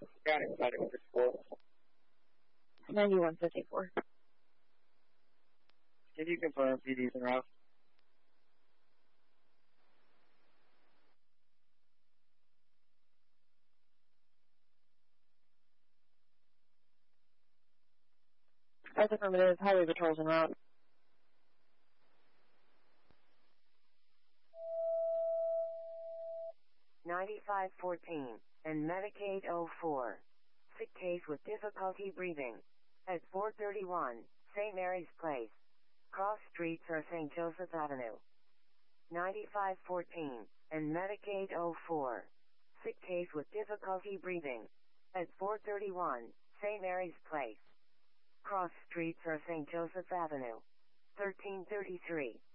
Got it, 54. 9154. Can you confirm PDs en route? That's affirmative. Highway patrols en route. $95.14 and Medicaid 04. Sick case with difficulty breathing. At 431 St. Mary's Place. Cross streets or St. Joseph Avenue. $95.14 and Medicaid 04. Sick case with difficulty breathing. At 431 St. Mary's Place. Cross streets or St. Joseph Avenue. 1333.